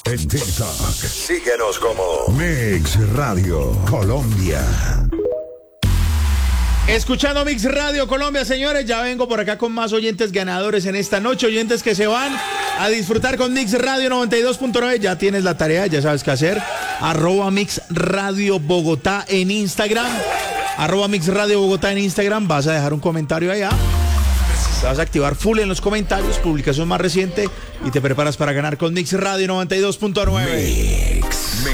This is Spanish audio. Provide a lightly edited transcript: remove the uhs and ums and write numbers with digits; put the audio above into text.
En TikTok. Síguenos como Mix Radio Colombia. Escuchando Mix Radio Colombia, señores, ya vengo por acá con más oyentes ganadores en esta noche, oyentes que se van a disfrutar con Mix Radio 92.9, ya tienes la tarea, ya sabes qué hacer, @Mix Radio Bogotá en Instagram, @Mix Radio Bogotá en Instagram, vas a dejar un comentario allá, te vas a activar full en los comentarios, publicación más reciente y te preparas para ganar con Mix Radio 92.9.